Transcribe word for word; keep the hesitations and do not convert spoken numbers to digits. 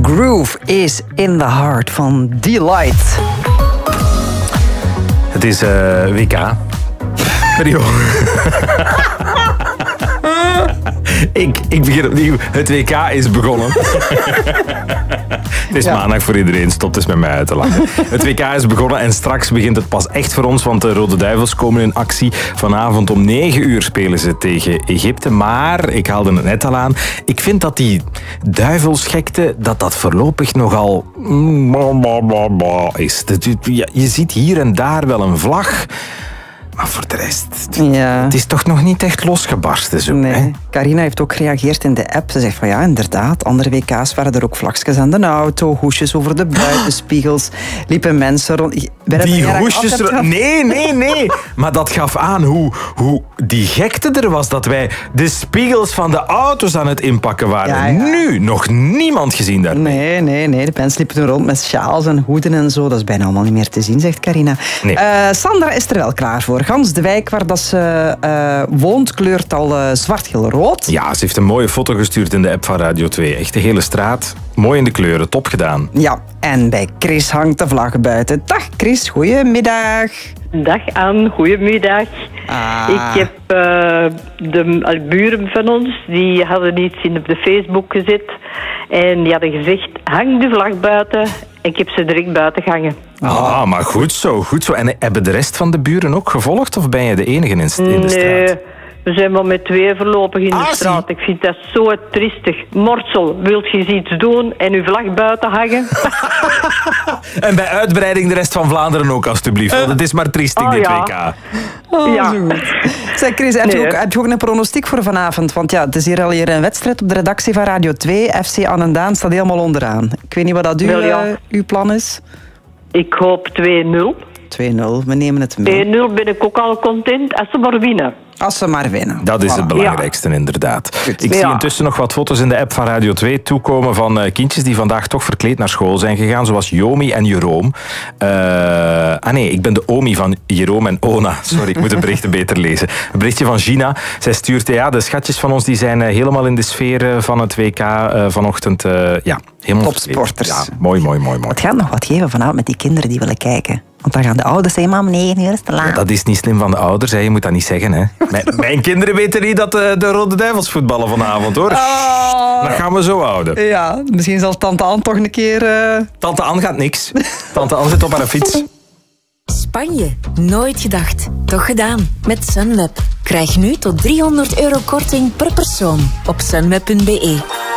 Groove is in the heart van Delight. Het is uh, W K. Rio. ik, ik begin opnieuw. Het W K is begonnen. Het is ja. maandag voor iedereen. Stop eens met mij uit te lachen. Het W K is begonnen en straks begint het pas echt voor ons, want de Rode Duivels komen in actie. Vanavond om negen uur spelen ze tegen Egypte. Maar, ik haalde het net al aan, ik vind dat die duivelsgekte, dat dat voorlopig nogal is. Je ziet hier en daar wel een vlag. Maar voor de rest, ja. het is toch nog niet echt losgebarsten zo. Nee. Hè? Carina heeft ook gereageerd in de app. Ze zegt van ja, inderdaad, andere W K's waren er ook vlagjes aan de auto, hoesjes over de buitenspiegels, liepen mensen rond. Die hoesjes... Er... Nee, nee, nee. Maar dat gaf aan hoe, hoe die gekte er was, dat wij de spiegels van de auto's aan het inpakken waren. Ja, ja. Nu nog niemand gezien daarmee. Nee, nee, nee. De mensen liepen toen rond met sjaals en hoeden en zo. Dat is bijna allemaal niet meer te zien, zegt Carina. Nee. Uh, Sandra is er wel klaar voor. Gans de wijk waar dat ze uh, woont kleurt al uh, zwart-geel-rood. Ja, ze heeft een mooie foto gestuurd in de app van Radio twee. Echt de hele straat. Mooi in de kleuren. Top gedaan. Ja, en bij Chris hangt de vlag buiten. Dag Chris, goedemiddag. Dag Anne, goedemiddag. Ah. Ik heb uh, de buren van ons, die hadden iets in op de Facebook gezet. En die hadden gezegd, hang de vlag buiten. Ik heb ze direct buiten gehangen. Ah, maar goed zo, goed zo. En hebben de rest van de buren ook gevolgd? Of ben je de enige in de straat? Nee, we zijn maar met twee voorlopig in de ah, straat. zie. Ik vind dat zo triestig. Mortsel, wilt je iets doen en uw vlag buiten hangen? En bij uitbreiding de rest van Vlaanderen ook, alstublieft. Want het is maar triestig, oh, dit ja. W K. Oh, ja. zo goed. Zeg Chris, heb, nee, je ook, heb je ook een pronostiek voor vanavond? Want ja, het is hier al hier een wedstrijd op de redactie van Radio twee. F C Annendaan staat helemaal onderaan. Ik weet niet wat dat uw, Wel, ja. uh, uw plan is. Ik hoop twee nul. twee nul, we nemen het mee. twee nul ben ik ook al content als ze maar winnen. Als ze maar winnen. Dat is voilà. het belangrijkste, ja. inderdaad. Goed. Ik ja. zie intussen nog wat foto's in de app van Radio twee toekomen van uh, kindjes die vandaag toch verkleed naar school zijn gegaan, zoals Jomi en Jeroen. Uh, ah nee, ik ben de Omi van Jeroen en Ona. Sorry, ik moet de berichten beter lezen. Een berichtje van Gina. Zij stuurt, ja, de schatjes van ons die zijn uh, helemaal in de sfeer uh, van het W K uh, vanochtend. Uh, ja, helemaal topsporters. Ja, mooi, mooi, mooi, mooi. Het gaat nog wat geven vanavond met die kinderen die willen kijken. Want dan gaan de ouders zeggen, mam, negen uur is te laat. Ja, dat is niet slim van de ouders, hè. Je moet dat niet zeggen. Hè. Mijn, mijn kinderen weten niet dat de, de Rode Duivels voetballen vanavond, hoor. Oh. Dat gaan we zo houden. Ja, misschien zal tante Anne toch een keer... Uh... Tante Anne gaat niks. Tante Anne zit op haar fiets. Spanje. Nooit gedacht. Toch gedaan. Met Sunweb. Krijg nu tot driehonderd euro korting per persoon op sunweb punt be.